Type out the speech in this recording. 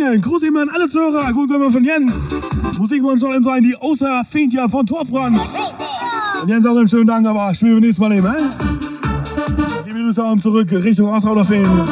Dankeschön. Gruß immer an alle Zuhörer. Gut, wenn wir von Jens. Musikwunsch soll ihm sein, die Oster Fintja von Torfbrand. Und Jens auch einen schönen Dank, aber spielen wir nächstes Mal eben, hä? Liebe Grüße auch zurück Richtung Ostrauderfeen.